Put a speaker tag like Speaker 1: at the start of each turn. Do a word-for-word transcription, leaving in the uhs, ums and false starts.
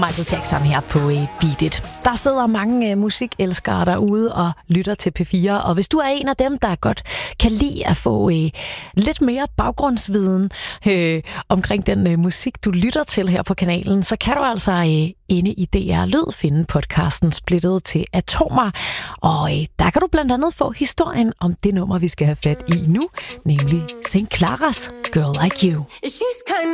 Speaker 1: Michael Jackson her på uh, Beat It. Der sidder mange uh, musikelskere derude og lytter til P fire, og hvis du er en af dem, der godt kan lide at få uh, lidt mere baggrundsviden uh, omkring den uh, musik, du lytter til her på kanalen, så kan du altså uh, inde i D R Lyd finde podcasten Splittet til Atomer, og uh, der kan du blandt andet få historien om det nummer, vi skal have fat i nu, nemlig Saint Claras Girl Like You.